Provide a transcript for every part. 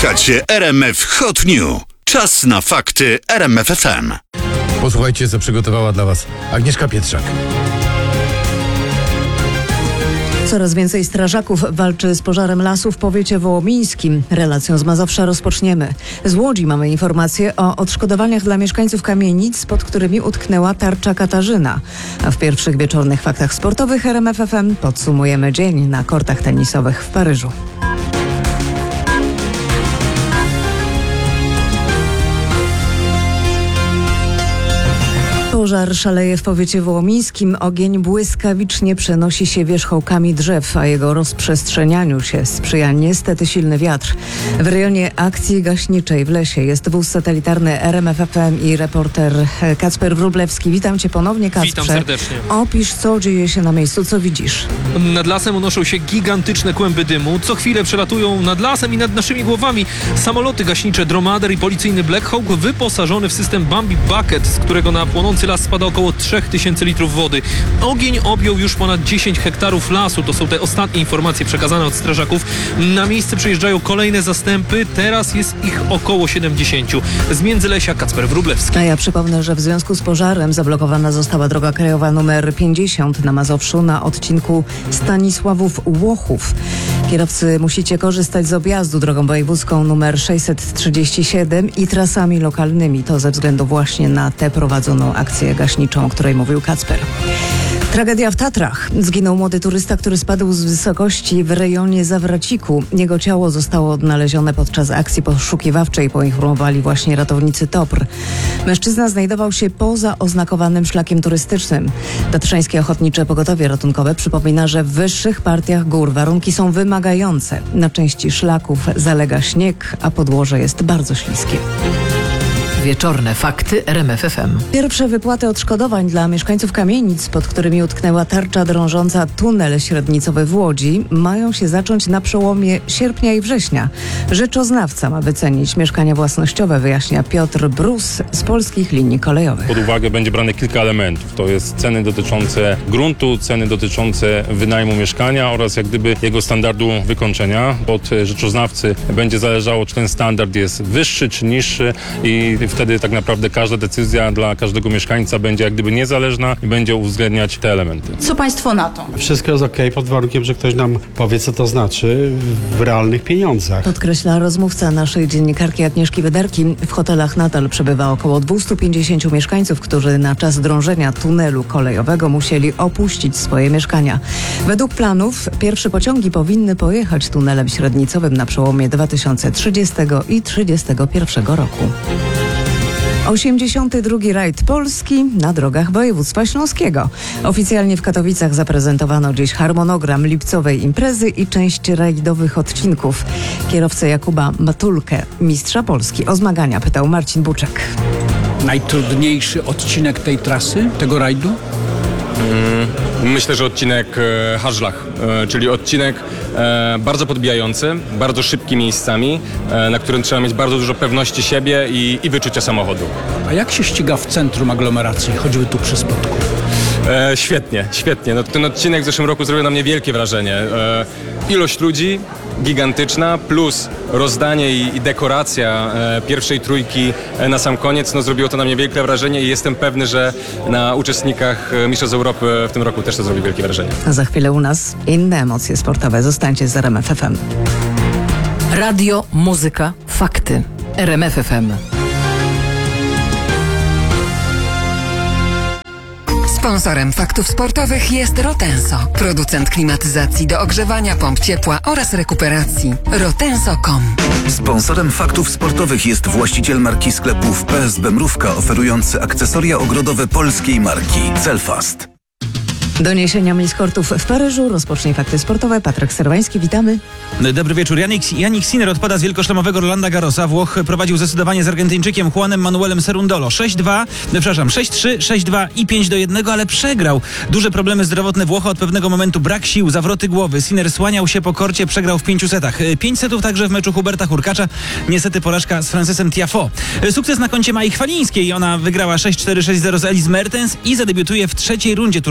Słuchacie RMF Hot New. Czas na fakty RMF FM. Posłuchajcie, co przygotowała dla Was Agnieszka Pietrzak. Coraz więcej strażaków walczy z pożarem lasu w powiecie wołomińskim. Relacją z Mazowsza rozpoczniemy. Z Łodzi mamy informacje o odszkodowaniach dla mieszkańców kamienic, pod którymi utknęła tarcza Katarzyna. A w pierwszych wieczornych faktach sportowych RMF FM podsumujemy dzień na kortach tenisowych w Paryżu. Pożar szaleje w powiecie wołomińskim. Ogień błyskawicznie przenosi się wierzchołkami drzew, a jego rozprzestrzenianiu się sprzyja niestety silny wiatr. W rejonie akcji gaśniczej w lesie jest wóz satelitarny RMF FM i reporter Kacper Wróblewski. Witam Cię ponownie, Kacprze. Witam serdecznie. Opisz, co dzieje się na miejscu, co widzisz? Nad lasem unoszą się gigantyczne kłęby dymu. Co chwilę przelatują nad lasem i nad naszymi głowami samoloty gaśnicze Dromader i policyjny Black Hawk wyposażony w system Bambi Bucket, z którego na płonący las spada około 3000 litrów wody. Ogień objął już ponad 10 hektarów lasu. To są te ostatnie informacje przekazane od strażaków. Na miejsce przyjeżdżają kolejne zastępy. Teraz jest ich około 70. Z Międzylesia Kacper Wróblewski. A ja przypomnę, że w związku z pożarem zablokowana została droga krajowa nr 50 na Mazowszu na odcinku Stanisławów-Łochów. Kierowcy musicie korzystać z objazdu drogą wojewódzką nr 637 i trasami lokalnymi. To ze względu właśnie na tę prowadzoną akcję gaśniczą, o której mówił Kacper. Tragedia w Tatrach. Zginął młody turysta, który spadł z wysokości w rejonie Zawraciku. Jego ciało zostało odnalezione podczas akcji poszukiwawczej, poinformowali właśnie ratownicy TOPR. Mężczyzna znajdował się poza oznakowanym szlakiem turystycznym. Tatrzańskie Ochotnicze Pogotowie Ratunkowe przypomina, że w wyższych partiach gór warunki są wymagające. Na części szlaków zalega śnieg, a podłoże jest bardzo śliskie. Wieczorne fakty RMF FM. Pierwsze wypłaty odszkodowań dla mieszkańców kamienic, pod którymi utknęła tarcza drążąca tunel średnicowy w Łodzi, mają się zacząć na przełomie sierpnia i września. Rzeczoznawca ma wycenić mieszkania własnościowe, wyjaśnia Piotr Brus z Polskich Linii Kolejowych. Pod uwagę będzie brane kilka elementów. To jest ceny dotyczące gruntu, ceny dotyczące wynajmu mieszkania oraz jak gdyby jego standardu wykończenia. Od rzeczoznawcy będzie zależało, czy ten standard jest wyższy, czy niższy i wtedy tak naprawdę każda decyzja dla każdego mieszkańca będzie jak gdyby niezależna i będzie uwzględniać te elementy. Co Państwo na to? Wszystko jest okej, pod warunkiem, że ktoś nam powie, co to znaczy w realnych pieniądzach. Podkreśla rozmówca naszej dziennikarki Agnieszki Wyderki. W hotelach nadal przebywa około 250 mieszkańców, którzy na czas drążenia tunelu kolejowego musieli opuścić swoje mieszkania. Według planów pierwsze pociągi powinny pojechać tunelem średnicowym na przełomie 2030 i 2031 roku. 82. rajd Polski na drogach województwa śląskiego. Oficjalnie w Katowicach zaprezentowano dziś harmonogram lipcowej imprezy i część rajdowych odcinków. Kierowcę Jakuba Matulkę, mistrza Polski, o zmagania pytał Marcin Buczek. Najtrudniejszy odcinek tej trasy, tego rajdu? Myślę, że odcinek Hażlach, czyli odcinek bardzo podbijający, bardzo szybki miejscami, na którym trzeba mieć bardzo dużo pewności siebie i wyczucia samochodu. A jak się ściga w centrum aglomeracji, choćby tu przy Spodku? Świetnie, świetnie. No, ten odcinek w zeszłym roku zrobił na mnie wielkie wrażenie. Ilość ludzi gigantyczna, plus rozdanie i dekoracja pierwszej trójki na sam koniec, no zrobiło to na mnie wielkie wrażenie i jestem pewny, że na uczestnikach Mistrzostw Europy w tym roku też to zrobi wielkie wrażenie. A za chwilę u nas inne emocje sportowe. Zostańcie z RMF FM. Radio, muzyka, fakty. RMF FM. Sponsorem faktów sportowych jest Rotenso, producent klimatyzacji do ogrzewania, pomp ciepła oraz rekuperacji. Rotenso.com. Sponsorem faktów sportowych jest właściciel marki sklepów PSB Mrówka, oferujący akcesoria ogrodowe polskiej marki Celfast. Doniesieniami z kortów w Paryżu rozpocznie fakty sportowe. Patryk Serwański, witamy. Dobry wieczór. Jannik Sinner odpada z wielkoszlemowego Rolanda Garrosa. Włoch prowadził zdecydowanie z Argentyńczykiem Juanem Manuelem Cerundolo. 6-3, 6-2 i 5-1, ale przegrał. Duże problemy zdrowotne Włocha, od pewnego momentu brak sił, zawroty głowy. Sinner słaniał się po korcie, przegrał w 5 setach. 5 setów także w meczu Huberta Hurkacza. Niestety porażka z Francesem Tiafoe. Sukces na koncie Mai Chwalińskiej. Ona wygrała 6-4, 6-0 z Elise Mertens i zadebiutuje w trzeciej rundzie turnieju wielkoszlemowego.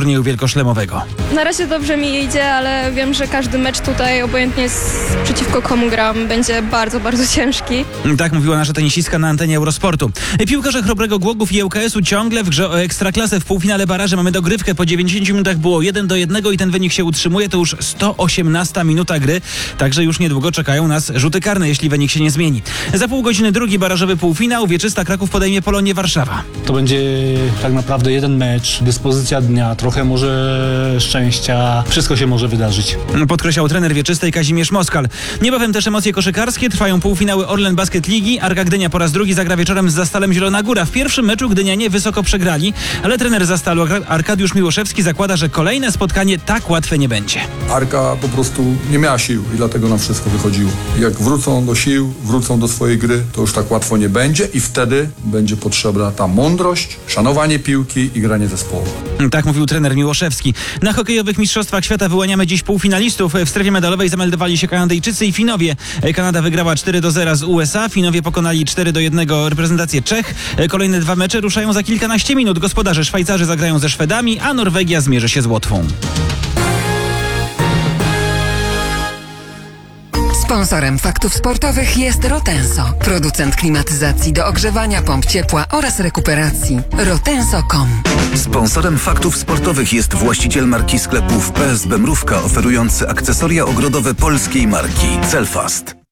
wielkoszlemowego. Na razie dobrze mi idzie, ale wiem, że każdy mecz tutaj, obojętnie przeciwko komu gram, będzie bardzo, bardzo ciężki. Tak mówiła nasza tenisistka na antenie Eurosportu. Piłkarze Chrobrego Głogów i ŁKS-u ciągle w grze o Ekstraklasę. W półfinale baraży mamy dogrywkę. Po 90 minutach było 1-1 i ten wynik się utrzymuje. To już 118 minuta gry. Także już niedługo czekają nas rzuty karne, jeśli wynik się nie zmieni. Za pół godziny drugi barażowy półfinał. Wieczysta Kraków podejmie Polonię Warszawa. To będzie tak naprawdę jeden mecz, dyspozycja dnia, trochę może szczęścia. Wszystko się może wydarzyć. Podkreślał trener Wieczystej Kazimierz Moskal. Niebawem też emocje koszykarskie. Trwają półfinały Orlen Basket Ligi. Arka Gdynia po raz drugi zagra wieczorem z Zastalem Zielona Góra. W pierwszym meczu Gdynianie wysoko przegrali, ale trener Zastalu Arkadiusz Miłoszewski zakłada, że kolejne spotkanie tak łatwe nie będzie. Arka po prostu nie miała sił i dlatego nam wszystko wychodziło. Jak wrócą do sił, wrócą do swojej gry, to już tak łatwo nie będzie i wtedy będzie potrzebna ta mądrość, szanowanie piłki i granie zespołu. Tak mówił trener Miłoszewski. Na hokejowych mistrzostwach świata wyłaniamy dziś półfinalistów. W strefie medalowej zameldowali się Kanadyjczycy i Finowie. Kanada wygrała 4-0 z USA, Finowie pokonali 4-1 reprezentację Czech. Kolejne dwa mecze ruszają za kilkanaście minut. Gospodarze Szwajcarzy zagrają ze Szwedami, a Norwegia zmierzy się z Łotwą. Sponsorem faktów sportowych jest Rotenso, producent klimatyzacji do ogrzewania, pomp ciepła oraz rekuperacji. Rotenso.com. Sponsorem faktów sportowych jest właściciel marki sklepów PSB Mrówka, oferujący akcesoria ogrodowe polskiej marki Celfast.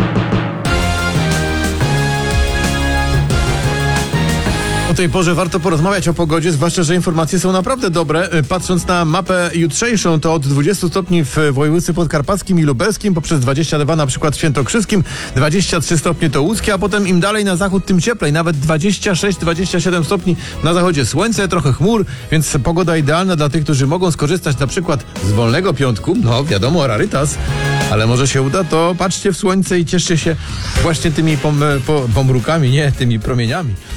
O tej porze warto porozmawiać o pogodzie, zwłaszcza, że informacje są naprawdę dobre. Patrząc na mapę jutrzejszą, to od 20 stopni w województwie podkarpackim i lubelskim, poprzez 22 na przykład w świętokrzyskim, 23 stopnie to łódzkie, a potem im dalej na zachód, tym cieplej. Nawet 26-27 stopni na zachodzie. Słońce, trochę chmur, więc pogoda idealna dla tych, którzy mogą skorzystać na przykład z wolnego piątku. No wiadomo, rarytas, ale może się uda, to patrzcie w słońce i cieszcie się właśnie tymi pomrukami, nie tymi promieniami.